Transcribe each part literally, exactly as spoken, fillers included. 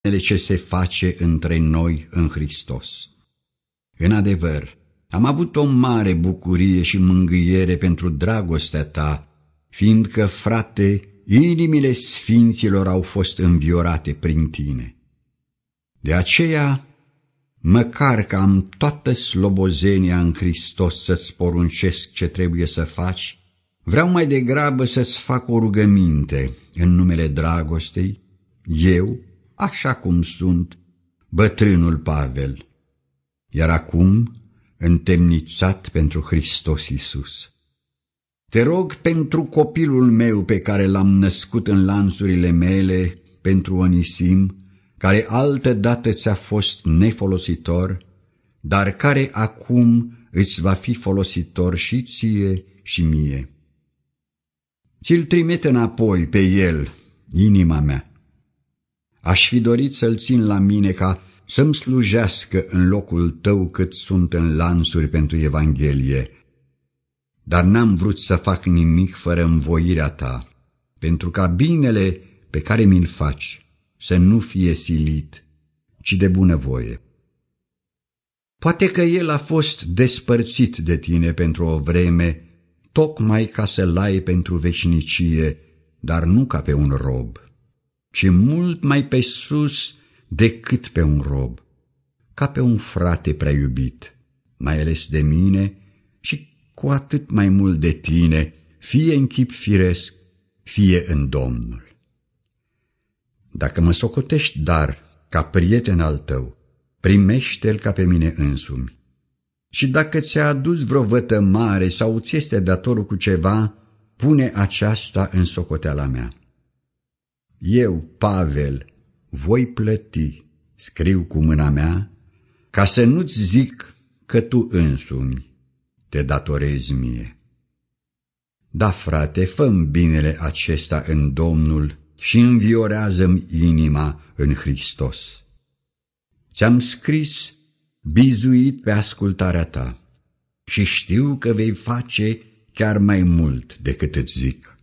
ce se face între noi în Hristos. În adevăr, am avut o mare bucurie și mângâiere pentru dragostea ta, fiindcă, frate, inimile sfinților au fost înviorate prin tine. De aceea, măcar că am toată slobozenia în Hristos să-ți poruncesc ce trebuie să faci, vreau mai degrabă să-ți fac o rugăminte în numele dragostei, eu, așa cum sunt, bătrânul Pavel, iar acum întemnițat pentru Hristos Iisus. Te rog pentru copilul meu pe care l-am născut în lanțurile mele, pentru Onisim, care altădată ți-a fost nefolositor, dar care acum îți va fi folositor și ție și mie. Ți-l trimite înapoi pe el, inima mea. Aș fi dorit să-l țin la mine ca să-mi slujească în locul tău cât sunt în lanțuri pentru Evanghelie, dar n-am vrut să fac nimic fără învoirea ta, pentru ca binele pe care mi-l faci să nu fie silit, ci de bunăvoie. Poate că el a fost despărțit de tine pentru o vreme, tocmai ca să-l ai pentru veșnicie, dar nu ca pe un rob, ci mult mai pe sus decât pe un rob, ca pe un frate prea iubit, mai ales de mine și cu atât mai mult de tine, fie în chip firesc, fie în Domnul. Dacă mă socotești dar ca prieten al tău, primește-l ca pe mine însumi. Și dacă ți-a adus vreo vătămare sau ți este datorul cu ceva, pune aceasta în socoteala mea. Eu, Pavel, voi plăti, scriu cu mâna mea, ca să nu-ți zic că tu însumi te datorezi mie. Da, frate, fă-mi binele acesta în Domnul și înviorează-mi inima în Hristos. Ți-am scris bizuit pe ascultarea ta și știu că vei face chiar mai mult decât îți zic.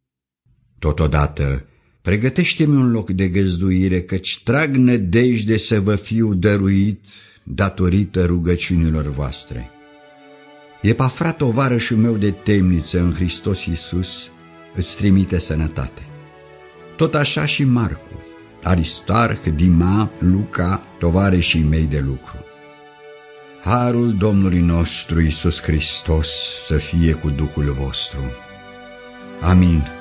Totodată, pregătește-mi un loc de găzduire, căci trag nădejde să vă fiu dăruit datorită rugăciunilor voastre. Epafra, tovarășul meu de temniță în Hristos Iisus, îți trimite sănătate. Tot așa și Marcu, Aristarh, Dima, Luca, tovarășii mei de lucru. Harul Domnului nostru Iisus Hristos să fie cu Duhul vostru. Amin.